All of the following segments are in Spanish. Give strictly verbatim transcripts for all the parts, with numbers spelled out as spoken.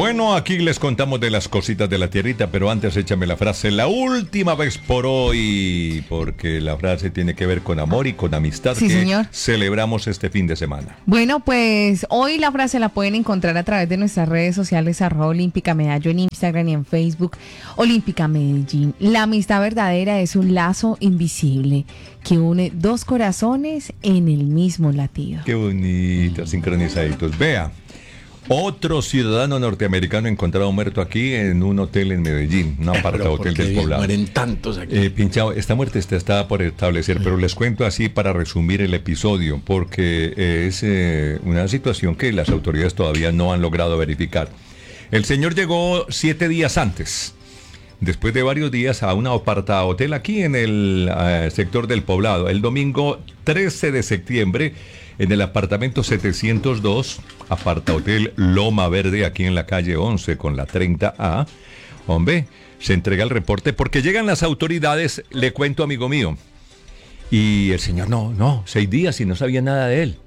Bueno, aquí les contamos de las cositas de la tierrita, pero antes échame la frase, la última vez por hoy, porque la frase tiene que ver con amor y con amistad sí, que señor. celebramos este fin de semana. Bueno, pues hoy la frase la pueden encontrar a través de nuestras redes sociales, arroba Olímpica Medallo en Instagram y en Facebook, Olímpica Medellín. La amistad verdadera es un lazo invisible que une dos corazones en el mismo latido. Qué bonito, sincronizaditos. Vea. Otro ciudadano norteamericano encontrado muerto aquí en un hotel en Medellín, un apartahotel del poblado. Mueren tantos aquí. Eh, pinchado, esta muerte está, está por establecer, pero les cuento así para resumir el episodio, porque es eh, una situación que las autoridades todavía no han logrado verificar. El señor llegó siete días antes, después de varios días, a un apartahotel aquí en el uh, sector del poblado. El domingo trece de septiembre, en el apartamento setecientos dos, apartahotel Loma Verde, aquí en la calle once con la treinta A. Hombre, se entrega el reporte porque llegan las autoridades, le cuento, amigo mío. Y el señor, no, no, seis días y no sabía nada de él.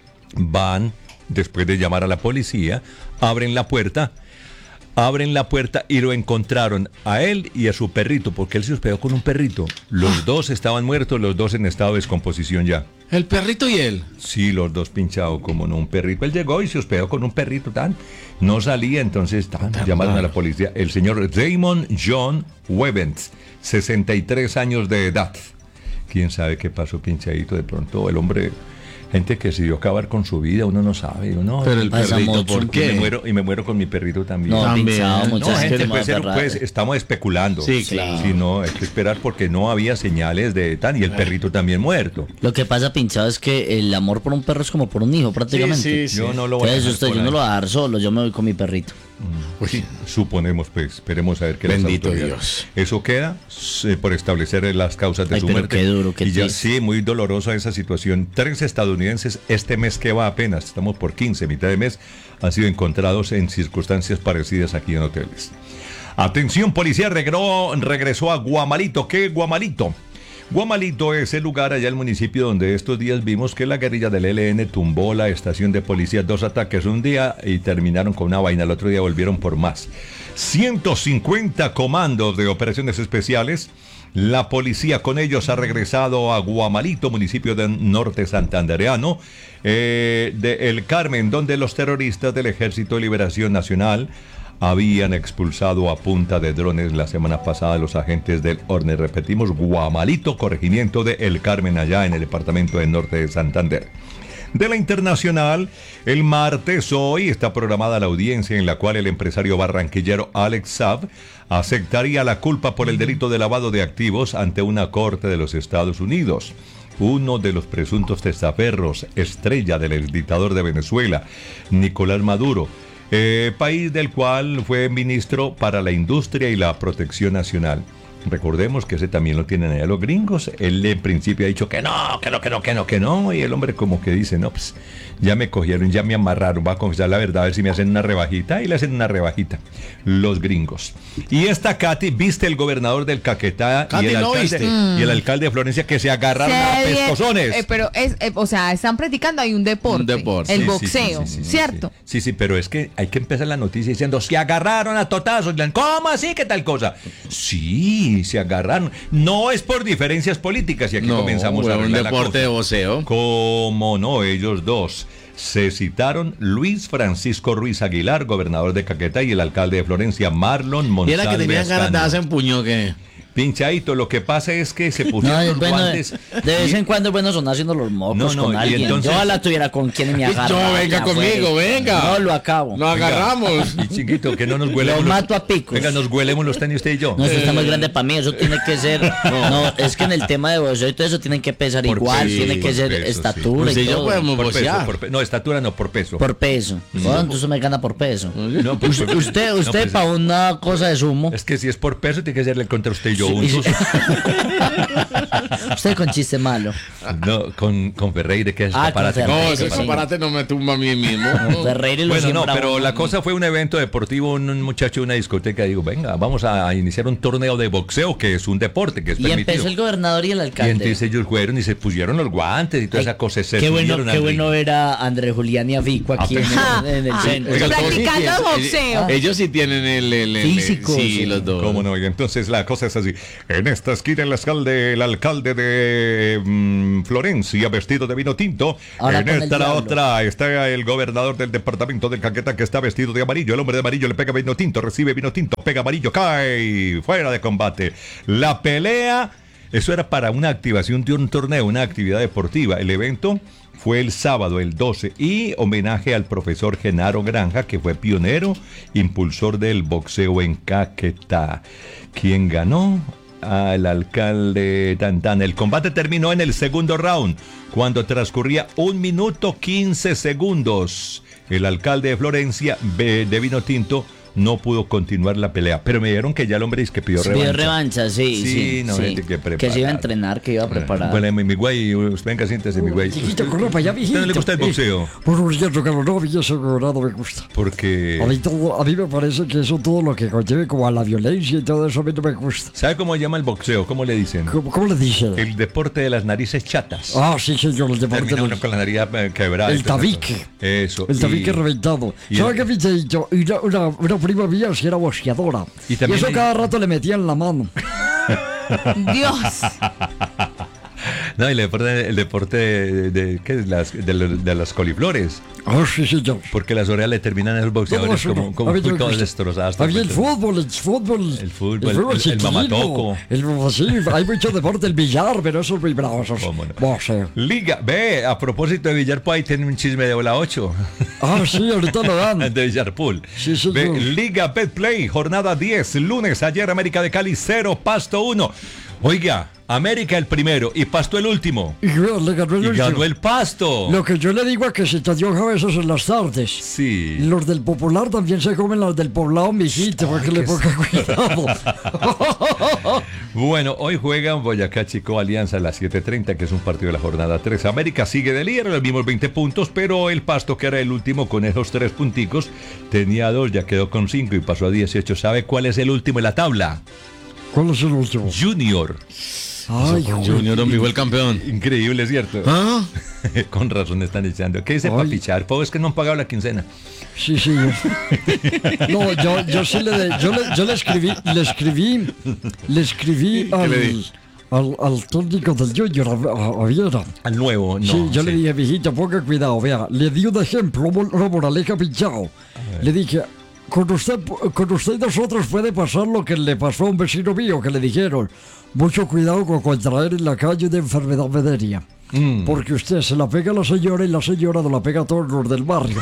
Van, después de llamar a la policía, abren la puerta, abren la puerta y lo encontraron a él y a su perrito, porque él se hospedó con un perrito. Los dos estaban muertos, los dos en estado de descomposición ya. ¿El perrito y él? Sí, los dos pinchados como no, un perrito. Él llegó y se hospedó con un perrito, tan, no salía, entonces tan, llamaron a la policía. El señor Damon John Webens, sesenta y tres años de edad. ¿Quién sabe qué pasó, pinchadito? De pronto el hombre... Gente que se dio a acabar con su vida, uno no sabe. Uno, pero el perrito, ¿por qué? Y me, muero, y me muero con mi perrito también. No, pinchado, no, muchas gente, gente puede ser, pues, estamos especulando. Sí, claro. Sí, no, hay que esperar porque no había señales de tan y el perrito también muerto. Lo que pasa, pinchado, es que el amor por un perro es como por un hijo, prácticamente. Sí, sí, sí. Yo no lo voy a Entonces, usted, yo no lo voy a dar solo, yo me voy con mi perrito. Pues sí, suponemos, pues, esperemos a ver qué Bendito las Dios. Eso queda eh, por establecer las causas de Ay, su pero muerte. qué duro, qué y ya triste. sí, muy dolorosa esa situación. Tres estadounidenses, este mes que va apenas, estamos por quince, mitad de mes, han sido encontrados en circunstancias parecidas aquí en hoteles. Atención, policía regresó, regresó a Guamalito. ¿Qué Guamalito? Guamalito es el lugar allá en el municipio donde estos días vimos que la guerrilla del E L N tumbó la estación de policía, dos ataques un día y terminaron con una vaina, el otro día volvieron por más. ciento cincuenta comandos de operaciones especiales, la policía con ellos ha regresado a Guamalito, municipio del norte santandereano, eh, de El Carmen, donde los terroristas del Ejército de Liberación Nacional habían expulsado a punta de drones la semana pasada los agentes del ORNE. Repetimos, Guamalito, corregimiento de El Carmen, allá en el departamento del norte de Santander. De la internacional, el martes hoy está programada la audiencia en la cual el empresario barranquillero Alex Saab aceptaría la culpa por el delito de lavado de activos ante una corte de los Estados Unidos. Uno de los presuntos testaferros, estrella del exdictador de Venezuela, Nicolás Maduro, Eh, país del cual fue ministro para la Industria y la Protección Nacional. Recordemos que ese también lo tienen allá los gringos. Él en principio ha dicho que no, que no, que no, que no, que no. Y el hombre como que dice, no, pues ya me cogieron, ya me amarraron. Va a confesar la verdad, a ver si me hacen una rebajita. Y le hacen una rebajita los gringos. Y esta Katy, ¿viste el gobernador del Caquetá Katy, y, el ¿no alcalde, viste? y el alcalde de Florencia que se agarraron Se a bien- pescozones? eh, pero es, eh, o sea, están practicando ahí un deporte, Un deporte. el Sí, sí, boxeo, sí, sí, sí, ¿cierto? Sí, sí, pero es que hay que empezar la noticia diciendo, se agarraron a totazos. ¿Cómo así? ¿Qué tal cosa? Sí, se agarraron. No es por diferencias políticas y aquí No, comenzamos bueno, a un arreglar la deporte cosa. de voceo. ¿Cómo no? Ellos dos se citaron, Luis Francisco Ruiz Aguilar, gobernador de Caquetá, y el alcalde de Florencia, Marlon Y Monsalve era que tenían ganas de Ascanio. darse en puño, que Pinchadito, lo que pasa es que se No, pusieron es los bueno, guantes. de vez y- en cuando es bueno sonar haciendo los mocos No, no, con y alguien. entonces- Yo ojalá tuviera con quien me agarra. Yo, venga conmigo, venga. No lo acabo. nos agarramos. Y chiquito, que no nos huelemos. Lo los- mato a picos. Venga, nos huelemos los tenis usted y yo. No, eso está muy grande para mí, eso tiene que ser... No, es que en el tema de boxeo y todo eso tienen que pesar Por igual, peso, tiene que por ser peso, sí. estatura Pues y si yo todo. podemos Por peso, boxear. por pe- no, estatura no, por peso. Por peso. ¿Cuánto eso me gana por peso? No, pues, Usted, no, usted pues, para una cosa de sumo. Es que si es por peso, tiene que serle contra usted y yo. juntos. Usted con chiste malo. No, con, con Ferreira, que es Ah, escaparate. con No, Ferreira. ese Sí. escaparate no me tumba a mí mismo. Ferreira lo Bueno, no, siembra pero uno. la cosa fue un evento deportivo, un, un muchacho de una discoteca dijo, venga, vamos a, a iniciar un torneo de boxeo, que es un deporte, que es Y permitido. empezó el gobernador y el Y alcalde. entonces ellos fueron y se pusieron los guantes y toda Ay, esa cosa. Se qué bueno, subieron al qué ring. bueno ver a André Julián y a Fico aquí en, Ah, el- en el centro. Oiga, todos sí Practicando tienen- boxeo. ellos- Ellos sí tienen el, el, el- Físico, sí, sí. los dos. ¿Cómo no? Y entonces la cosa es así. En esta esquina el alcalde, el alcalde de mm, Florencia, vestido de vino tinto. Ahora en con el esta la diablo. otra está el gobernador del departamento del Caquetá, que está vestido de amarillo. El hombre de amarillo le pega vino tinto, recibe vino tinto, pega amarillo, cae fuera de combate. La pelea, eso era para una activación de un torneo, una actividad deportiva. El evento fue el sábado, el doce, y homenaje al profesor Genaro Granja, que fue pionero, impulsor del boxeo en Caquetá. ¿Quién ganó? Al alcalde Tantán. El combate terminó en el segundo round, cuando transcurría un minuto quince segundos. El alcalde de Florencia, be- de vino tinto, no pudo continuar la pelea, pero me dijeron que ya el hombre dice que pidió revancha. Pidió revancha, sí, Sí, sí. no, sí. gente que Que, prepara. se iba a entrenar, que iba a preparar. Bueno, mi, mi güey, venga, siéntese, mi güey. Chiquito, corre para allá, ¿A viejito. usted no le gusta el boxeo? Por cierto, que no, y eso no me gusta. A Porque... mí, todo, a mí me parece que eso todo lo que conlleve como a la violencia y todo eso a mí no me gusta. ¿Sabe cómo se llama el boxeo? ¿Cómo le dicen? ¿Cómo, cómo le dice? El deporte de las narices chatas. Ah, sí, señor, el deporte Termina del- uno con la nariz eh, quebrada. El Entonces, tabique. Eso. El tabique y- reventado. y ¿Sabe el- qué, Vicente? Y Una, una, una prima mía sí era boxeadora. Y Y, también eso hay- cada rato le metían la mano. Dios. No, el deporte, el deporte de, de- ¿qué es? Las, de, lo- de las coliflores. Ah, sí, señor. Porque las orejas le terminan a los Todo boxeadores eso, como, no. como A mí no me todas gusta. destrozadas. A mí el totalmente. fútbol, el fútbol. El fútbol, el- el ciclismo, mamatoco. El, sí, hay mucho deporte, el billar, pero eso es muy bravo. Eso es ¿Cómo no? boxeo. Liga, ve, a propósito de Villarpool, ahí tiene un chisme de Ola ocho. Ah, sí, ahorita lo dan. De Villarpool. Sí, señor. Ve, Liga Betplay, jornada diez, lunes, ayer América de Cali cero, Pasto uno. Oiga, América el primero y Pasto el último. Y vea, le ganó el Y último. ganó el Pasto. Lo que yo le digo es que se te dio cabezas en las tardes. Sí. Los del Popular también se comen los del Poblado, mijito, para que le ponga cuidado. Bueno, hoy juegan Boyacá Chico Alianza a las siete treinta, que es un partido de la jornada tres. América sigue de líder, los mismos veinte puntos, pero el Pasto, que era el último con esos tres punticos, tenía dos, ya quedó con cinco y pasó a dieciocho. ¿Sabe cuál es el último en la tabla? ¿Cuál es el último? Junior. Ay, Junior Don fue el campeón. Increíble, ¿cierto? ¿Ah? Con razón están echando. ¿Qué dice para Ay. pichar? Pues es que no han pagado la quincena. sí, sí. No, yo, yo sí le, de- yo le, yo le escribí, le escribí, le escribí al, le di? al, al técnico del Junior, a, a- a Viera. Al nuevo, no. Sí, yo le sí. dije, viejito, ponga cuidado, vea, le di un ejemplo, mo- una moraleja pinchado. Le dije, con usted, con usted y nosotros puede pasar lo que le pasó a un vecino mío, que le dijeron, mucho cuidado con contraer en la calle una enfermedad venérea. Mm. Porque usted se la pega a la señora y la señora no la pega a todos los del barrio.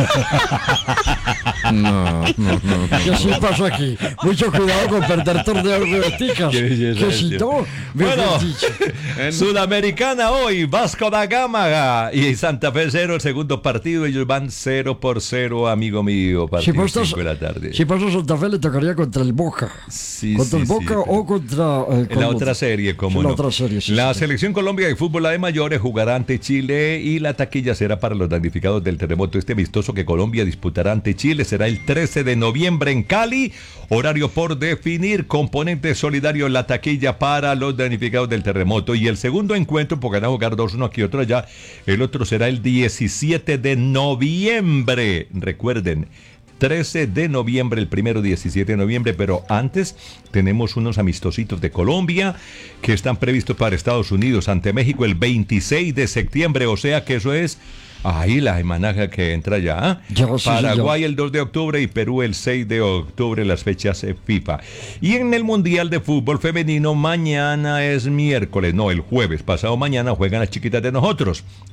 No, no, no. ¿Qué así pasa aquí? Mucho cuidado con perder torneos de beticas. Qué belleza Que si esto. no, mejor Bueno, dicho. Sudamericana hoy, Vasco da Gama y Santa Fe cero, el segundo partido, ellos van cero por cero, amigo mío, Si partido pasa, cinco de la tarde. si pasa Santa Fe le tocaría contra el Boca. Sí, contra sí, el sí, Boca pero- o contra... eh, En con la otro. otra serie, como Sí, no. la otra serie, sí, la sí. selección Colombia de fútbol, la de mayores, jugará ante Chile y la taquilla será para los damnificados del terremoto. Este amistoso que Colombia disputará ante Chile será el trece de noviembre en Cali. Horario por definir. Componente solidario en la taquilla para los damnificados del terremoto. Y el segundo encuentro, porque van a jugar dos, uno aquí, otro allá. El otro será el diecisiete de noviembre. Recuerden. trece de noviembre, el primero diecisiete de noviembre, pero antes tenemos unos amistositos de Colombia que están previstos para Estados Unidos ante México el veintiséis de septiembre, o sea que eso es ahí la semana que entra ya. ¿eh? Ya, sí, Paraguay el dos de octubre y Perú el seis de octubre, las fechas eh, FIFA. Y en el Mundial de Fútbol Femenino mañana es miércoles, no, el jueves, pasado mañana juegan las chiquitas de nosotros.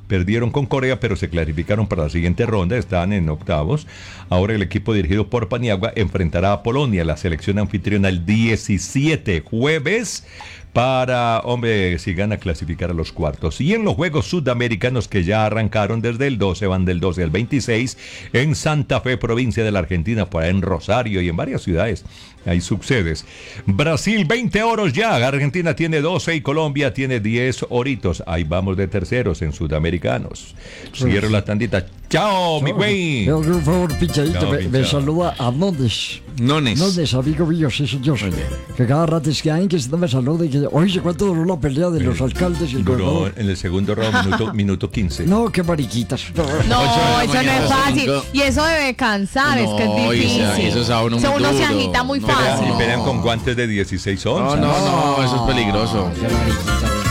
Perdieron con Corea, pero se clasificaron para la siguiente ronda, están en octavos. Ahora el equipo dirigido por Paniagua enfrentará a Polonia, la selección anfitriona, el diecisiete, jueves, para, hombre, si gana, clasificar a los cuartos. Y en los Juegos Sudamericanos que ya arrancaron desde el doce, van del doce al veintiséis, en Santa Fe, provincia de la Argentina, por ahí en Rosario y en varias ciudades hay subsedes. Brasil, veinte oros ya, Argentina tiene doce y Colombia tiene diez oritos. Ahí vamos de terceros en Sudamericanos. Cierro la tandita. ¡Chao, mi güey! Por favor, Pinchadito, Chao, me, me Pinchado. saluda a Nones. Nones. Nones, amigo mío, sí, señor. Que cada rato es que alguien que se no me saluda y que, oye, ¿cuánto duró la pelea de los alcaldes y el Duró gobernador? en el segundo round, minuto, minuto quince. No, qué mariquitas. No. No, Ocho de la eso no mañana, es fácil. cinco. Y eso debe cansar, es que es No, y difícil. esa- y eso es a uno muy uno se duro. agita muy No, fácil. Y pelean con guantes de dieciséis No, onzas. no, no, eso es peligroso. Qué mariquitas.